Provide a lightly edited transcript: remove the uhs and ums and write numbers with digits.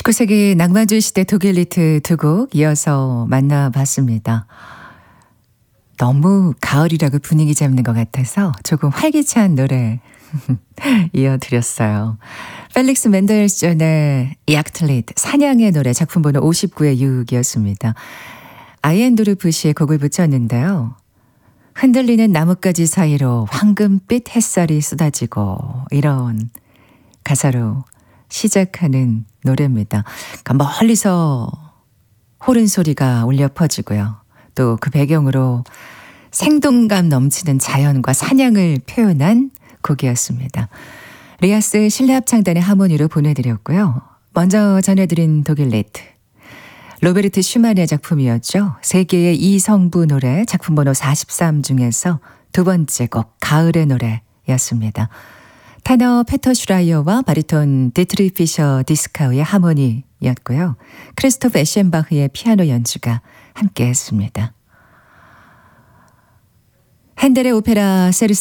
19세기 낭만주의 시대 독일 리트 두 곡 이어서 만나봤습니다. 너무 가을이라고 분위기 잡는 것 같아서 조금 활기찬 노래 이어드렸어요. 펠릭스 멘델스존의 약틀릿 사냥의 노래 작품번호 59의 6이었습니다. 아이엔도르프시의 곡을 붙였는데요. 흔들리는 나뭇가지 사이로 황금빛 햇살이 쏟아지고 이런 가사로 시작하는 노래입니다. 그러니까 멀리서 호른 소리가 울려 퍼지고요. 또 그 배경으로 생동감 넘치는 자연과 사냥을 표현한 곡이었습니다. 리아스 실내 합창단의 하모니로 보내드렸고요. 먼저 전해드린 독일 리트 로베르트 슈만의 작품이었죠. 세계의 이성부 노래 작품번호 43 중에서 두 번째 곡 가을의 노래였습니다. 테너 페터 슈라이어와 바리톤 디트리 피셔 디스카우의 하모니였고요. 크리스토프 에셴바흐의 피아노 연주가 함께했습니다. 핸델의 오페라 세르